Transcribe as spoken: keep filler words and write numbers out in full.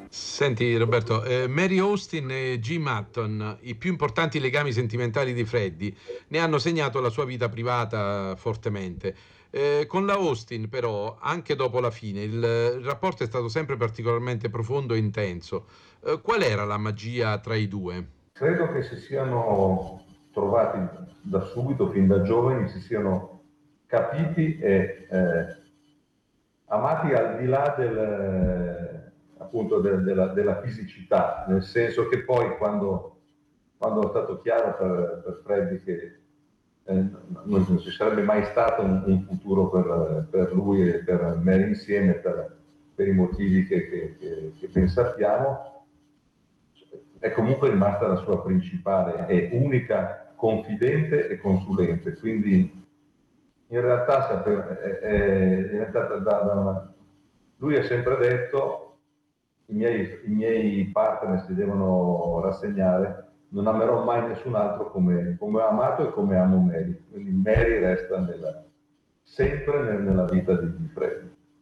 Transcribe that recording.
Senti Roberto, eh, Mary Austin e Jim Hutton, i più importanti legami sentimentali di Freddie, ne hanno segnato la sua vita privata fortemente. Eh, con la Austin, però, anche dopo la fine, il, il rapporto è stato sempre particolarmente profondo e intenso. Eh, qual era la magia tra i due? Credo che si siano trovati da subito, fin da giovani, si siano capiti e eh, amati al di là del, eh, appunto del- della, della fisicità, nel senso che poi quando, quando è stato chiaro per, per Freddy che eh, non, non ci sarebbe mai stato un, un futuro per, per lui e per Mary insieme, per, per i motivi che, che, che, che ben sappiamo, è comunque rimasta la sua principale e unica confidente e consulente, quindi in realtà è, è diventata da, da, lui ha sempre detto i miei, i miei partner si devono rassegnare, non amerò mai nessun altro come, come ho amato e come amo Mary, quindi Mary resta nella, sempre nella vita di Freddy.